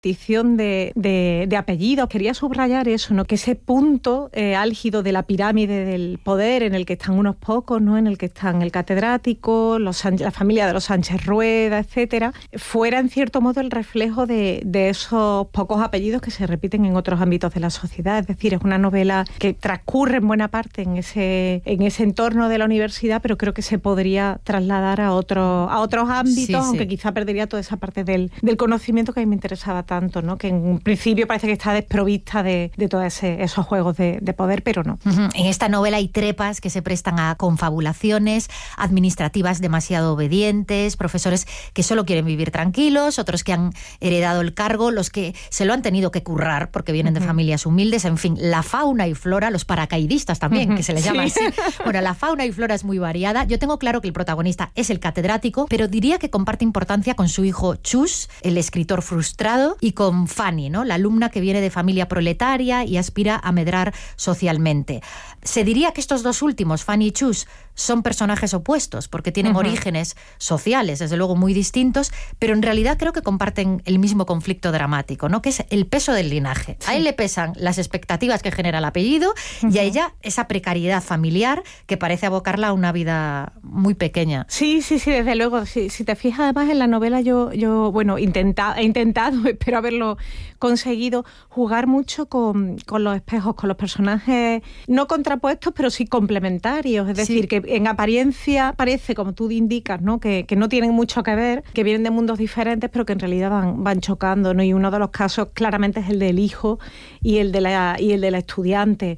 repartición de apellidos. Quería subrayar eso, ¿no? Que ese punto álgido de la pirámide del poder en el que están unos pocos, ¿no? En el que están el catedrático, la familia de los Sánchez Rueda, etcétera, fuera en cierto modo el reflejo de esos pocos apellidos que se repiten en otros ámbitos de la sociedad. Es decir, es una novela que transcurre en buena parte en ese entorno de la universidad, pero creo que se podría trasladar a otros ámbitos, aunque quizá perdería toda esa parte del conocimiento que a mí me interesaba tanto, ¿no? Que en un principio parece que está desprovista de todos esos juegos de poder, pero no. En esta novela hay trepas que se prestan a confabulaciones, administrativas demasiado obedientes, profesores que solo quieren vivir tranquilos, otros que han heredado el cargo, los que se lo han tenido que currar porque vienen de familias humildes, en fin, la fauna y flora, los paracaidistas también, que se les llama así. Bueno, la fauna y flora es muy variada. Yo tengo claro que el protagonista es el catedrático, pero diría que comparte importancia con su hijo Chus, el escritor frustrado, y con Fanny, ¿no? La alumna que viene de familia proletaria y aspira a medrar socialmente. Se diría que estos dos últimos, Fanny y Chus, son personajes opuestos, porque tienen orígenes sociales, desde luego muy distintos, pero en realidad creo que comparten el mismo conflicto dramático, ¿no? Que es el peso del linaje. A él le pesan las expectativas que genera el apellido y a ella esa precariedad familiar que parece abocarla a una vida muy pequeña. Sí, desde luego. Si te fijas, además, en la novela yo he intentado, espero haberlo conseguido, jugar mucho con los espejos, con los personajes no contrapuestos, pero sí complementarios. Es decir, que en apariencia parece, como tú indicas, ¿no? Que no tienen mucho que ver, que vienen de mundos diferentes, pero que en realidad van chocando, ¿no? Y uno de los casos claramente es el del hijo y el de la estudiante.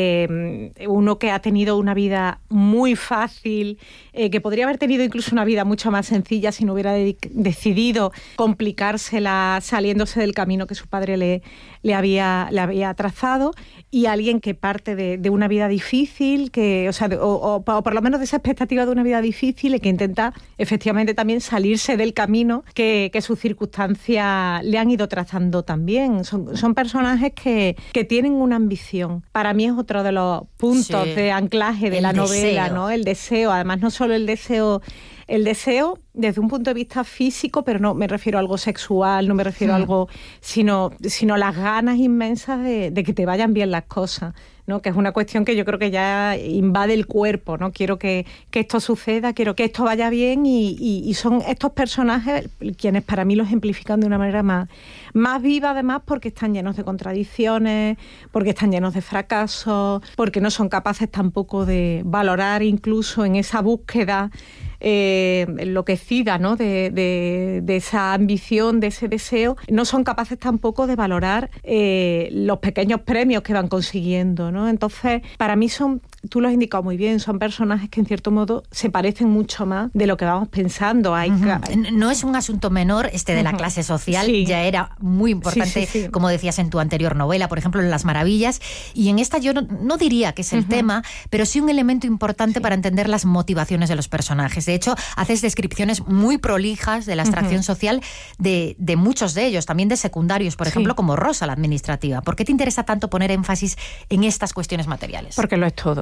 Uno que ha tenido una vida muy fácil, que podría haber tenido incluso una vida mucho más sencilla si no hubiera decidido complicársela saliéndose del camino que su padre le había trazado, y alguien que parte de una vida difícil, o por lo menos de esa expectativa de una vida difícil, y que intenta efectivamente también salirse del camino que sus circunstancias le han ido trazando también. Son personajes que tienen una ambición. Para mí es otro de los puntos de anclaje de la novela, ¿no? El deseo, además no solo el deseo desde un punto de vista físico, pero no me refiero a algo sexual, no me refiero a algo, sino las ganas inmensas de que te vayan bien las cosas, ¿no? Que es una cuestión que yo creo que ya invade el cuerpo, ¿no? Quiero que esto suceda, quiero que esto vaya bien, y son estos personajes quienes para mí lo ejemplifican de una manera más viva, además, porque están llenos de contradicciones, porque están llenos de fracasos, porque no son capaces tampoco de valorar incluso en esa búsqueda enloquecida, ¿no? de esa ambición, de ese deseo, no son capaces tampoco de valorar los pequeños premios que van consiguiendo, ¿no? Entonces, para mí tú lo has indicado muy bien, son personajes que en cierto modo se parecen mucho más de lo que vamos pensando. No es un asunto menor de la clase social, ya era muy importante, como decías en tu anterior novela, por ejemplo, en Las Maravillas, y en esta yo no diría que es el tema, pero sí un elemento importante para entender las motivaciones de los personajes. De hecho, haces descripciones muy prolijas de la extracción social de muchos de ellos, también de secundarios, por ejemplo, como Rosa, la administrativa. ¿Por qué te interesa tanto poner énfasis en estas cuestiones materiales? Porque lo es todo.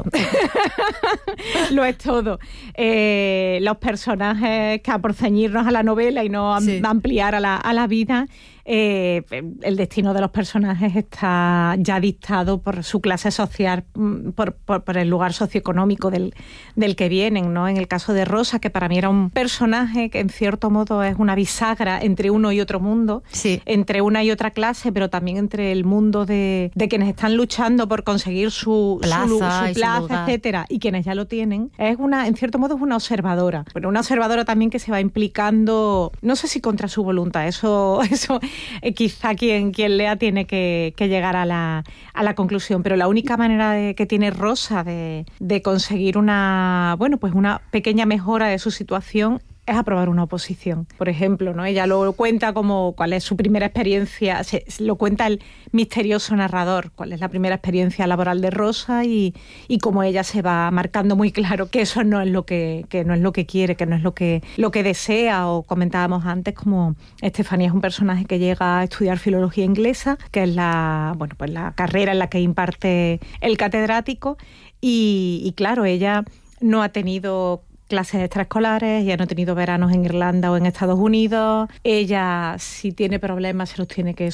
Lo es todo. Los personajes, que por ceñirnos a la novela y no ampliar a la vida, el destino de los personajes está ya dictado por su clase social, por el lugar socioeconómico del que vienen, ¿no? En el caso de Rosa, que para mí era un personaje que en cierto modo es una bisagra entre uno y otro mundo, entre una y otra clase, pero también entre el mundo de quienes están luchando por conseguir su plaza, etcétera, y quienes ya lo tienen. En cierto modo es una observadora, pero una observadora también que se va implicando, no sé si contra su voluntad, eso quizá quien lea tiene que llegar a la conclusión, pero la única manera que tiene Rosa de conseguir una pequeña mejora de su situación es aprobar una oposición. Por ejemplo, ¿no? Ella lo cuenta como cuál es su primera experiencia, lo cuenta el misterioso narrador, cuál es la primera experiencia laboral de Rosa, y cómo ella se va marcando muy claro que eso no es lo que no es lo que quiere, que no es lo que desea. O comentábamos antes como Estefanía es un personaje que llega a estudiar filología inglesa, que es la carrera en la que imparte el catedrático, y claro, ella no ha tenido clases extraescolares, ella no ha tenido veranos en Irlanda o en Estados Unidos, ella si tiene problemas se los tiene que